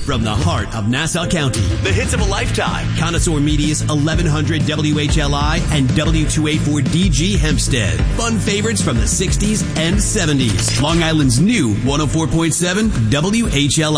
from the heart of Nassau County. The hits of a lifetime. Connoisseur Media's 1100 WHLI and W284DG Hempstead. Fun favorites from the 60s and 70s. Long Island's new 104.7 WHLI.